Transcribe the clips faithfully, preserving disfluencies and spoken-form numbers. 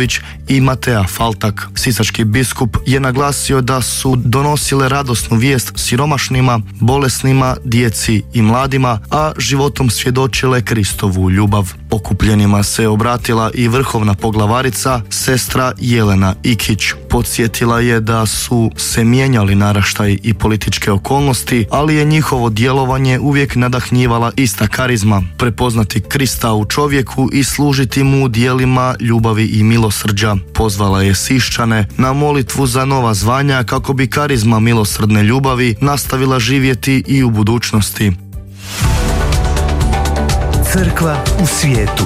Milutinović i Matea Faltak. Sisački biskup je naglasio da su donosile radosnu vijest siromašnima, bolesnima, djeci i mladima, a životom svjedočile Kristovu ljubav. Okupljenima se obratila i vrhovna poglavarica, sestra Jelena Ikić. Podsjetila je da su se mijenjali naraštaj i političke okolnosti, ali je njihovo djelovanje uvijek nadahnjivala ista karizma, prepoznati Krista u čovjeku i služiti mu djelima ljubavi i milosrđa. Pozvala je Siščane na molitvu za nova zvanja kako bi karizma milosrdne ljubavi nastavila živjeti i u budućnosti. Crkva u svijetu.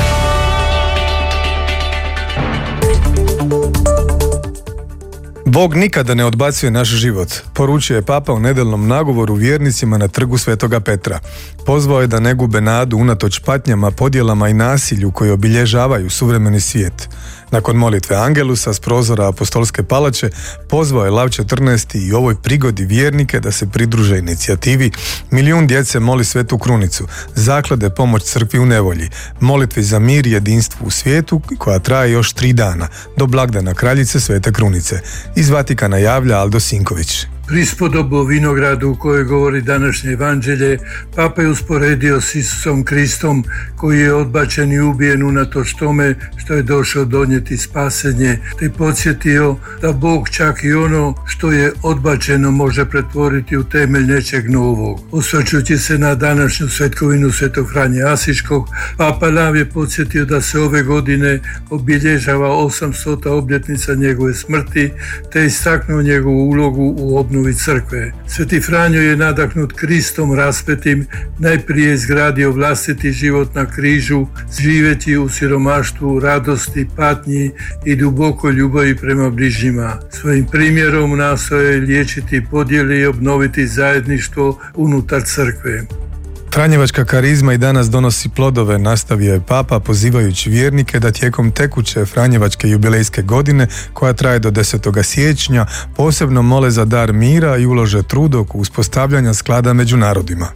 Bog nikada ne odbacuje naš život, poručio je Papa u nedeljnom nagovoru vjernicima na trgu Svetoga Petra. Pozvao je da ne gube nadu unatoč patnjama, podjelama i nasilju koji obilježavaju suvremeni svijet. Nakon molitve Angelusa s prozora Apostolske palače, pozvao je Lav četrnaesti i u ovoj prigodi vjernike da se pridruže inicijativi Milijun djece moli Svetu Krunicu, zaklade pomoć crkvi u nevolji, molitvi za mir i jedinstvo u svijetu koja traje još tri dana, do blagdana Kraljice Svete Krunice. Iz Vatikana javlja Aldo Sinković. Prispodobu o vinogradu u kojoj govori današnje evanđelje, Papa je usporedio s Isusom Kristom koji je odbačen i ubijen unatoč tome što je došao donijeti spasenje, te podsjetio da Bog čak i ono što je odbačeno može pretvoriti u temelj nečeg novog. Osvrćući se na današnju svetkovinu Svetog Franje Asiškog, Papa Lav je podsjetio da se ove godine obilježava osamstota obljetnica njegove smrti, te istaknuo njegovu ulogu u obnovi crkve. Sveti Franjo je nadahnut Kristom raspetim najprije izgradio vlastiti život na križu, živeći u siromaštvu, radosti, patnji i dubokoj ljubavi prema bližnjima. Svojim primjerom nastoje liječiti podjele i obnoviti zajedništvo unutar crkve. Franjevačka karizma i danas donosi plodove, nastavio je Papa pozivajući vjernike da tijekom tekuće Franjevačke jubilejske godine, koja traje do desetog siječnja, posebno mole za dar mira i ulože trud oko uspostavljanja sklada među narodima.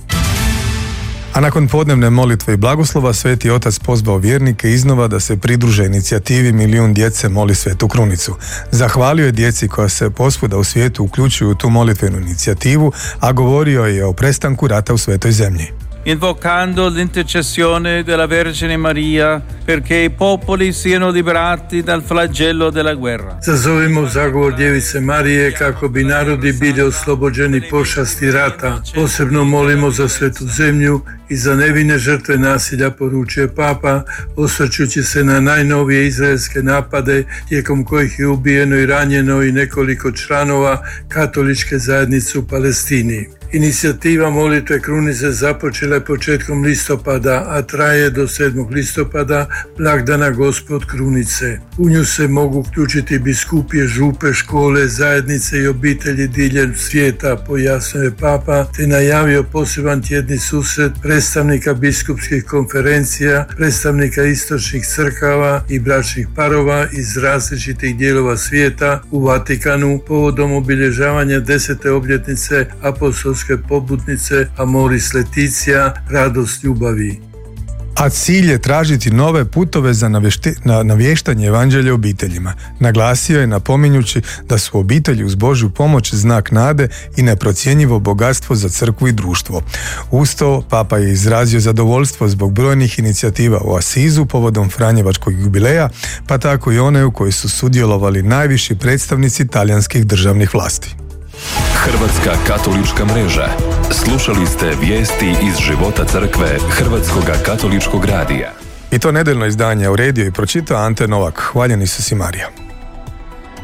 A nakon podnevne molitve i blagoslova, Sveti Otac pozvao vjernike iznova da se pridruže inicijativi Milijun djece moli Svetu Krunicu. Zahvalio je djeci koja se posvuda u svijetu uključuju u tu molitvenu inicijativu, a govorio je o prestanku rata u Svetoj zemlji. Invocando l'intercessione della Vergine Maria perché i popoli siano liberati dal flagello della guerra. Zazovimo zagovor Djevice Marije kako bi narodi bili oslobođeni pošasti rata. Posebno molimo za Svetu zemlju i za nevine žrtve nasilja, poručuje Papa, osvrćući se na najnovije izraelske napade tijekom kojih je ubijeno i ranjeno i nekoliko članova katoličke zajednice u Palestini. Inicijativa molitve Krunice započela je početkom listopada, a traje do sedmog listopada, blagdana Gospod Krunice. U nju se mogu uključiti biskupije, župe, škole, zajednice i obitelji diljem svijeta, pojasnio je Papa, te najavio poseban tjedni susret predstavnika biskupskih konferencija, predstavnika istočnih crkava i bračnih parova iz različitih dijelova svijeta u Vatikanu povodom obilježavanja desete obljetnice apostolske pobudnice Amoris Laetitia, radost ljubavi. A cilj je tražiti nove putove za navješti, na, navještanje evanđelja obiteljima. Naglasio je napominjući da su obitelji uz Božju pomoć znak nade i neprocjenjivo bogatstvo za crkvu i društvo. Uz to, Papa je izrazio zadovoljstvo zbog brojnih inicijativa u Asizu povodom Franjevačkog jubileja, pa tako i one u kojoj su sudjelovali najviši predstavnici talijanskih državnih vlasti. Hrvatska katolička mreža. Slušali ste vijesti iz života crkve Hrvatskoga katoličkog radija. I to nedeljno izdanje uredio i pročitao Ante Novak. Hvaljeni su si Marija.